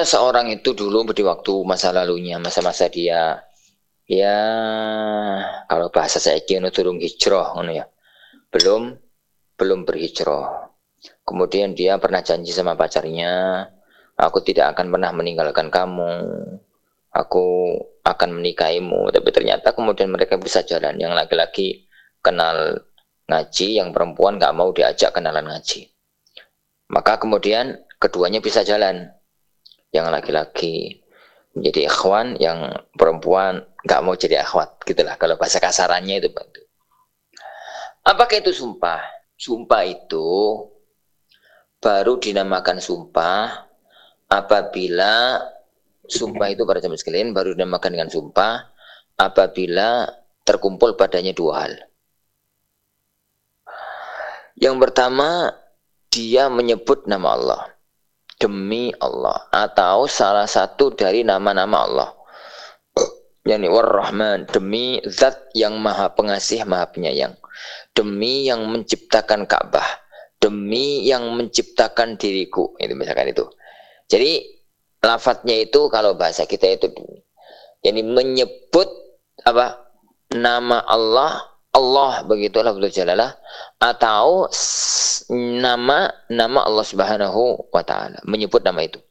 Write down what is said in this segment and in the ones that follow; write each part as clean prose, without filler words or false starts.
seorang itu dulu di waktu masa lalunya, masa-masa dia, ya kalau bahasa saya kira turun hijrah, ya, belum berhijrah. Kemudian dia pernah janji sama pacarnya, aku tidak akan pernah meninggalkan kamu, aku akan menikahimu. Tapi ternyata kemudian mereka bisa jalan. Yang laki-laki kenal ngaji, yang perempuan nggak mau diajak kenalan ngaji. Maka kemudian keduanya bisa jalan. Yang laki-laki menjadi ikhwan, yang perempuan nggak mau jadi akhwat. Gitulah kalau bahasa kasarannya itu. Apakah itu sumpah? Sumpah itu baru dinamakan sumpah apabila sumpah itu para jemaah sekalian baru dinamakan dengan sumpah apabila terkumpul padanya dua hal. Yang pertama, dia menyebut nama Allah, demi Allah, atau salah satu dari nama-nama Allah, yakni War-Rahman, demi zat yang maha pengasih maha penyayang, demi yang menciptakan Ka'bah, demi yang menciptakan diriku, itu misalkan itu. Jadi lafadznya itu kalau bahasa kita itu, jadi menyebut apa nama Allah, Allah begitulah betul jalalah, atau nama Allah Subhanahu wa taala, menyebut nama itu.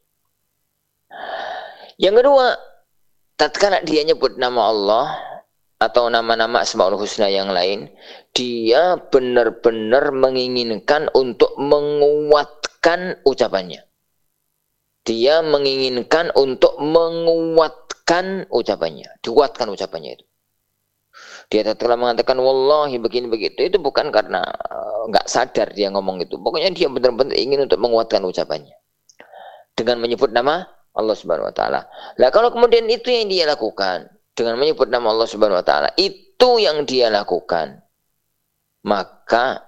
Yang kedua, tatkala dia nyebut nama Allah atau nama-nama Asmaul Husna yang lain, dia benar-benar menginginkan untuk menguatkan ucapannya. Dia menginginkan untuk menguatkan ucapannya, dikuatkan ucapannya itu. Dia telah mengatakan wallahi begini begitu, itu bukan karena nggak sadar dia ngomong itu. Pokoknya dia benar-benar ingin untuk menguatkan ucapannya dengan menyebut nama Allah Subhanahu Wa Taala. Nah kalau kemudian itu yang dia lakukan dengan menyebut nama Allah Subhanahu Wa Taala, itu yang dia lakukan, maka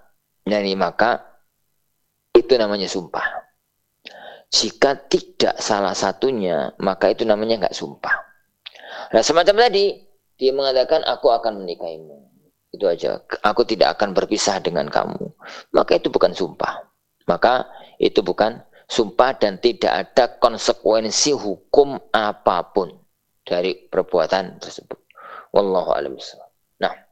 itu namanya sumpah. Jika tidak salah satunya, maka itu namanya nggak sumpah. Nah semacam tadi, dia mengatakan aku akan menikahimu. Itu aja. Aku tidak akan berpisah dengan kamu. Maka itu bukan sumpah. Maka itu bukan sumpah dan tidak ada konsekuensi hukum apapun dari perbuatan tersebut. Wallahu a'lam bishawab. Nah.